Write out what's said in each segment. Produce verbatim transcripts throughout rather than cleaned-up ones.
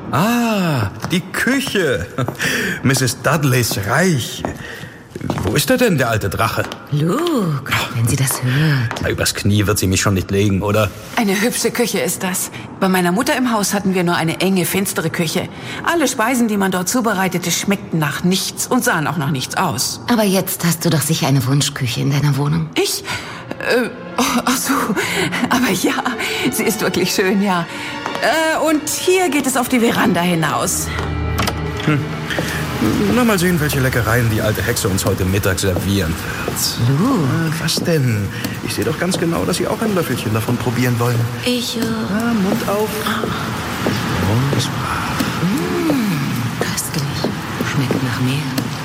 Ah, die Küche. Misses Dudleys Reich. Wo ist er denn, der alte Drache? Luke, wenn sie das hört. Na, übers Knie wird sie mich schon nicht legen, oder? Eine hübsche Küche ist das. Bei meiner Mutter im Haus hatten wir nur eine enge, finstere Küche. Alle Speisen, die man dort zubereitete, schmeckten nach nichts und sahen auch nach nichts aus. Aber jetzt hast du doch sicher eine Wunschküche in deiner Wohnung. Ich? Äh, oh, ach so. Aber ja, sie ist wirklich schön, ja. Äh, und hier geht es auf die Veranda hinaus. Hm. Na, mal sehen, welche Leckereien die alte Hexe uns heute Mittag servieren wird. Luke. Äh, was denn? Ich sehe doch ganz genau, dass Sie auch ein Löffelchen davon probieren wollen. Ich, äh... Ah, Mund auf. Mund ist brav. Mmh, köstlich. Schmeckt nach Meer.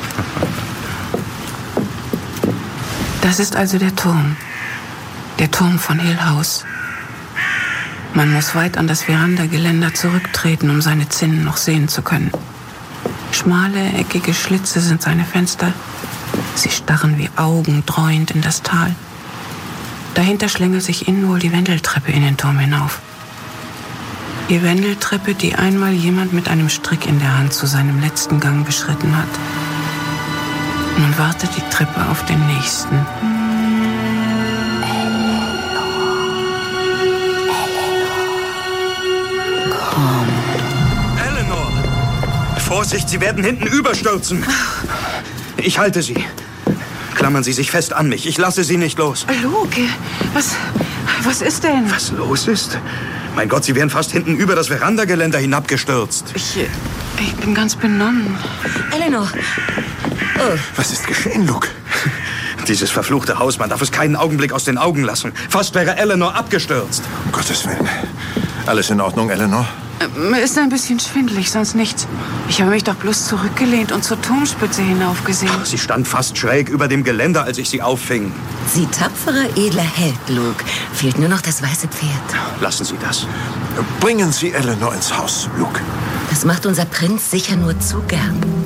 Das ist also der Turm. Der Turm von Hill House. Man muss weit an das Verandageländer zurücktreten, um seine Zinnen noch sehen zu können. Schmale, eckige Schlitze sind seine Fenster. Sie starren wie Augen dreuend in das Tal. Dahinter schlängelt sich innen wohl die Wendeltreppe in den Turm hinauf. Die Wendeltreppe, die einmal jemand mit einem Strick in der Hand zu seinem letzten Gang beschritten hat. Nun wartet die Treppe auf den nächsten. Vorsicht, Sie werden hinten überstürzen. Ich halte Sie. Klammern Sie sich fest an mich. Ich lasse Sie nicht los. Luke, was, was ist denn? Was los ist? Mein Gott, Sie wären fast hinten über das Verandageländer hinabgestürzt. Ich, ich bin ganz benommen. Eleanor. Oh. Was ist geschehen, Luke? Dieses verfluchte Haus, man darf es keinen Augenblick aus den Augen lassen. Fast wäre Eleanor abgestürzt. Um Gottes Willen. Alles in Ordnung, Eleanor? Mir ist ein bisschen schwindelig, sonst nichts. Ich habe mich doch bloß zurückgelehnt und zur Turmspitze hinaufgesehen. Sie stand fast schräg über dem Geländer, als ich sie auffing. Sie tapferer, edler Held, Luke. Fehlt nur noch das weiße Pferd. Lassen Sie das. Bringen Sie Eleanor ins Haus, Luke. Das macht unser Prinz sicher nur zu gern.